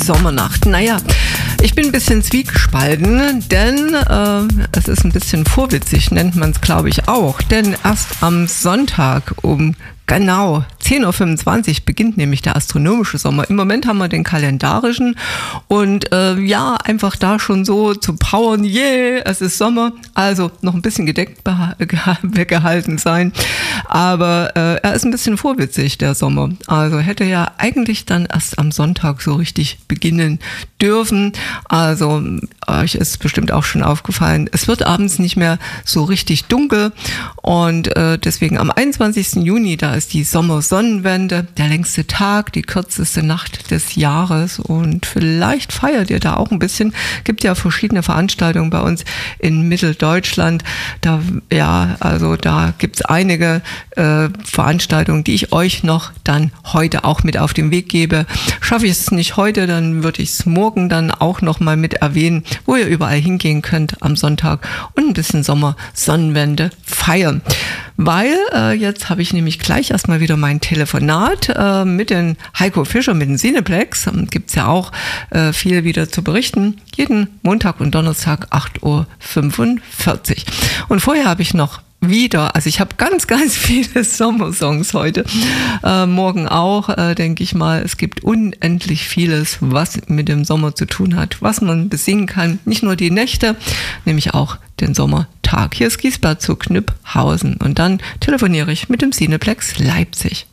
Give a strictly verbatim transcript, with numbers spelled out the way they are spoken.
Sommernacht. Naja, ich bin ein bisschen zwiegespalten, denn äh, es ist ein bisschen vorwitzig, nennt man es, glaube ich, auch. Denn erst am Sonntag um genau zehn Uhr fünfundzwanzig beginnt nämlich der astronomische Sommer. Im Moment haben wir den kalendarischen und äh, ja, einfach da schon so zu powern, yeah, es ist Sommer, also noch ein bisschen gedeckt weggehalten sein. Aber äh, er ist ein bisschen vorwitzig, der Sommer. Also hätte ja eigentlich dann erst am Sonntag so richtig beginnen dürfen. Also euch ist bestimmt auch schon aufgefallen, es wird abends nicht mehr so richtig dunkel und äh, deswegen am einundzwanzigsten Juni, da ist die Sommersonnenwende, der längste Tag, die kürzeste Nacht des Jahres und vielleicht feiert ihr da auch ein bisschen. Gibt ja verschiedene Veranstaltungen bei uns in Mitteldeutschland. Da, ja, also da gibt's einige äh, Veranstaltungen, die ich euch noch dann heute auch mit auf den Weg gebe. Schaffe ich es nicht heute, dann würde ich es morgen dann auch noch mal mit erwähnen, wo ihr überall hingehen könnt am Sonntag und ein bisschen Sommersonnenwende feiern. Weil äh, jetzt habe ich nämlich gleich erstmal wieder mein Telefonat äh, mit den Heiko Fischer, mit den Cineplex. Gibt es ja auch äh, viel wieder zu berichten. Jeden Montag und Donnerstag acht Uhr fünfundvierzig. Und vorher habe ich noch wieder, also ich habe ganz, ganz viele Sommersongs heute. Äh, morgen auch, äh, denke ich mal. Es gibt unendlich vieles, was mit dem Sommer zu tun hat, was man besingen kann. Nicht nur die Nächte, nämlich auch den Sommertag. Hier ist Giesbert zu Knüpphausen und dann telefoniere ich mit dem Cineplex Leipzig.